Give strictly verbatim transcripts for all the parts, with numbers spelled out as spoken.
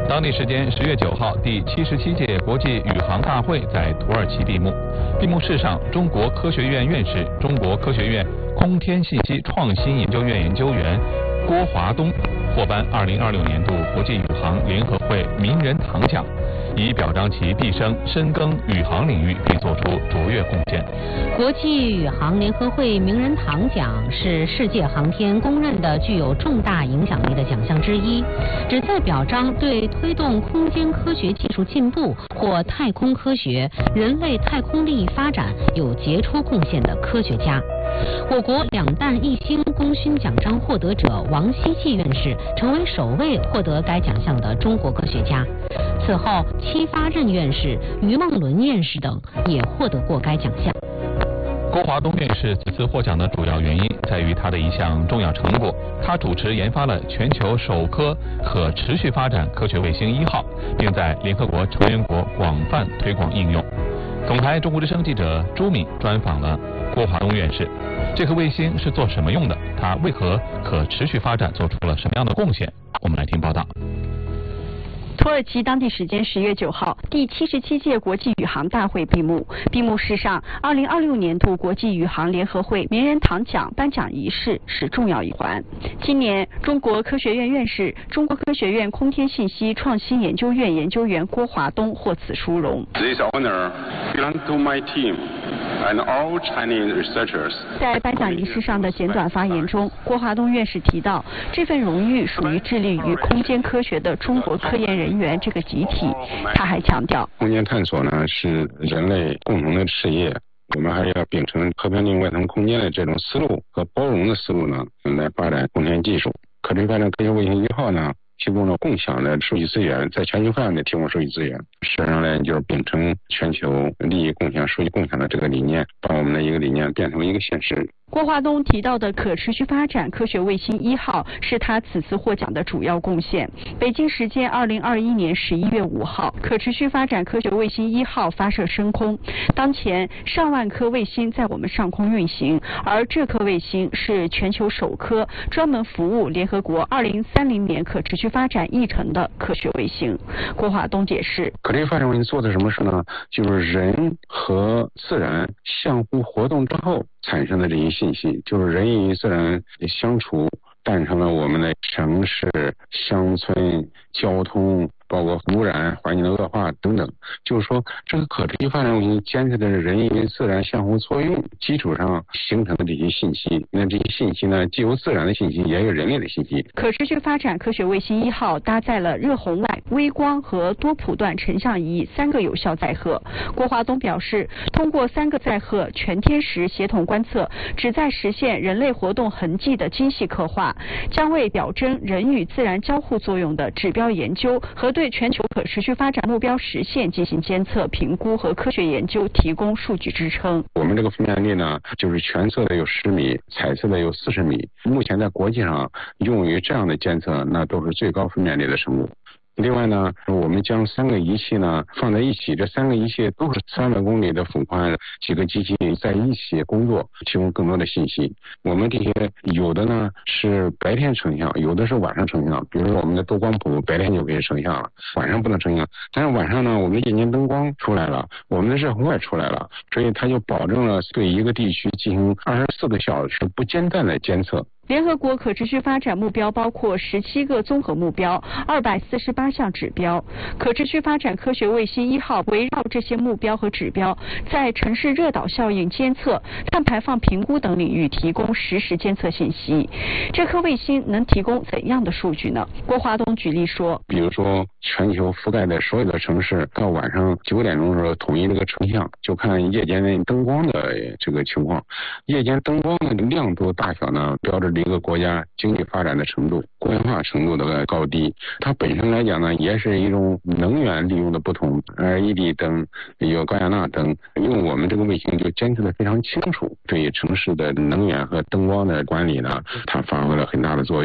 当地时间十月九号，第七十七届国际宇航大会在土耳其闭幕。闭幕式上，中国科学院院士、中国科学院空天信息创新研究院研究员郭华东获颁二零二六年度国际宇航联合会名人堂奖，以表彰其毕生深耕宇航领域并做出卓越贡献。 国际宇航联合会名人堂奖是世界航天公认的具有重大影响力的奖项之一，旨在表彰对推动空间科学技术进步或太空科学、人类太空利益发展有杰出贡献的科学家。我国两弹一星功勋奖章获得者王希季院士成为首位获得该奖项的中国科学家。此后，戚发任院士、于梦伦院士等也获得过该奖项。 郭华东院士此次获奖的主要原因在于他的一项重要成果，他主持研发了全球首颗可持续发展科学卫星一号，并在联合国成员国广泛推广应用。总台中国之声记者朱敏专访了郭华东院士，这颗卫星是做什么用的？它为何可持续发展做出了什么样的贡献？我们来听报道。 土耳其当地时间十月九号，第七十七届国际宇航大会闭幕。闭幕式上，二零二六年度国际宇航联合会名人堂奖颁奖仪式是重要一环。今年，中国科学院院士、中国科学院空天信息创新研究院研究员郭华东获此殊荣。 This honor belongs to my team and all Chinese researchers. 在颁奖仪式上的简短发言中，郭华东院士提到，这份荣誉属于致力于空间科学的中国科研人员这个集体。他还强调， 空间探索呢是人类共同的事业，我们还要秉承和平另外层空间的这种思路和包容的思路呢，来发展空间技术。可持续发展科学卫星一号呢，提供了共享的数据资源，在全球范围内提供数据资源。实际上呢，就是秉承全球利益共享、数据共享的这个理念，把我们的一个理念变成了一个现实。 郭华东提到的可持续发展科学卫星一号是他此次获奖的主要贡献。北京时间二零二一年十一月五号，可持续发展科学卫星一号发射升空。当前上万颗卫星在我们上空运行，而这颗卫星是全球首颗专门服务联合国二零三零年可持续发展议程的科学卫星。郭华东解释， 可持续发展卫星做的什么事呢？就是人和自然相互活动之后产生的这些信息，就是人与自然相处诞生了我们的城市、乡村、交通，包括污染、环境的恶化等等。就是说，这个可持续发展卫星监测的是人与自然相互作用基础上形成的这些信息。那这些信息呢，既有自然的信息，也有人类的信息。 可持续发展科学卫星一号搭载了热红外、微光和多谱段成像仪三个有效载荷。郭华东表示，通过三个载荷全天时协同观测，旨在实现人类活动痕迹的精细刻画，将为表征人与自然交互作用的指标研究和对全球可持续发展目标实现进行监测、评估和科学研究提供数据支撑。 我们这个分辨率呢，就是全测的有十米，彩色的有四十米。目前在国际上用于这样的监测，那都是最高分辨率的生物。另外呢，我们将三个仪器呢放在一起，这三个仪器都是三百公里的幅宽，几个机器在一起工作，提供更多的信息。我们这些有的呢是白天成像，有的是晚上成像。比如说我们的多光谱白天就可以成像了，晚上不能成像。但是晚上呢，我们的夜间灯光出来了，我们的热红外出来了，所以它就保证了对一个地区进行二十四个小时不间断的监测。 联合国可持续发展目标包括十七个综合目标、二百四十八项指标。可持续发展科学卫星一号围绕这些目标和指标，在城市热岛效应监测、碳排放评估等领域提供实时监测信息。这颗卫星能提供怎样的数据呢？郭华东举例说， 比如说全球覆盖的所有的城市，到晚上九点钟的时候统一这个成像，就看夜间的灯光的这个情况。夜间灯光的亮度大小呢，标志着一个国家经济发展的程度、工业化程度的高低。它本身来讲呢，也是一种能源利用的不同。L E D 灯有高雅纳灯，用我们这个卫星就监测的非常清楚，对城市的能源和灯光的管理呢，它发挥了很大的作用。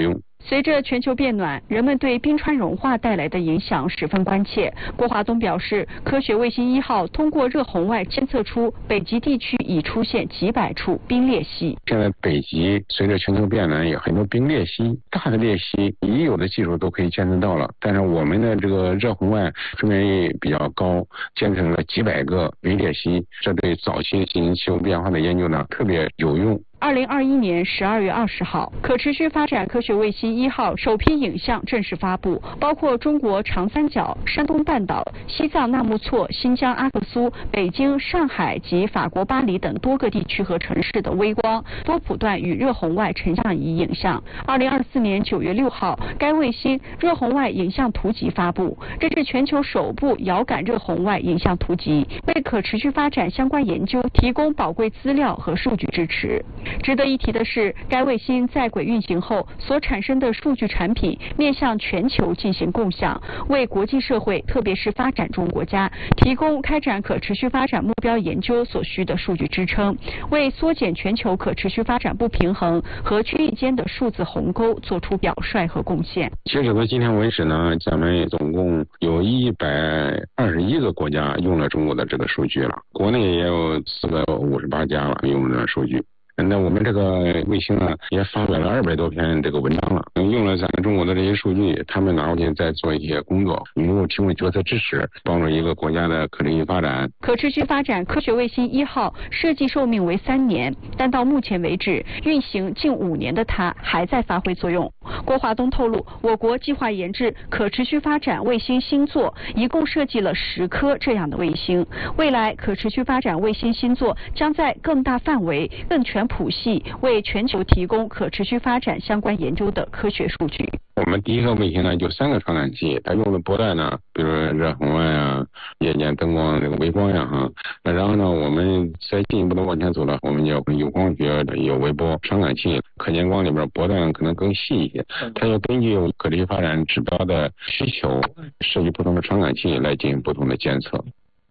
随着全球变暖，人们对冰川融化带来的影响十分关切。郭华东表示，科学卫星一号通过热红外监测出北极地区已出现几百处冰裂隙。 现在北极随着全球变暖，有很多冰裂隙，大的裂隙已有的技术都可以监测到了，但是我们的这个热红外分辨率比较高，监测了几百个微裂隙，这对早期进行气候变化的研究呢特别有用。 二零二一年十二月二十号，可持续发展科学卫星一号首批影像正式发布，包括中国长三角、山东半岛、西藏纳木错、新疆阿克苏、北京、上海及法国巴黎等多个地区和城市的微光、多谱段与热红外成像仪影像。二零二四年九月六号，该卫星热红外影像图集发布，这是全球首部遥感热红外影像图集，为可持续发展相关研究提供宝贵资料和数据支持。值得一提的是，该卫星在轨运行后所产生的数据产品面向全球进行共享，为国际社会特别是发展中国家提供开展可持续发展目标研究所需的数据支撑，为缩减全球可持续发展不平衡和区域间的数字鸿沟做出表率和贡献。 截止到今天为止呢，咱们总共有一百二十一个国家用了中国的这个数据了，国内也有四百五十八家了用了数据。那我们这个卫星呢，也发表了二百多篇这个文章了，用了咱们中国的这些数据，他们拿回去再做一些工作，能够提供决策支持，帮助一个国家的可持续发展。 可持续发展科学卫星一号设计寿命为三年，但到目前为止，运行近五年的它还在发挥作用。郭华东透露，我国计划研制可持续发展卫星星座，一共设计了十颗这样的卫星。未来可持续发展卫星星座将在更大范围、更全谱系为全球提供可持续发展相关研究的科学数据。 我们第一个卫星呢就三个传感器，它用的波段呢，比如热红外啊、夜间灯光这个微光呀哈。那然后呢，我们再进一步的往前走了，我们就有光学、有微波传感器，可见光里边波段可能更细一些，它要根据可持续发展指标的需求，设计不同的传感器来进行不同的监测。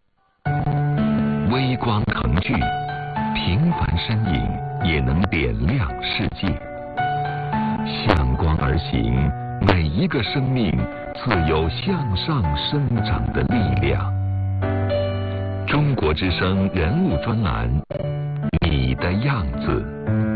微光腾距，平凡身影也能点亮世界。向光而行，每一个生命自有向上生长的力量。中国之声人物专栏，你的样子。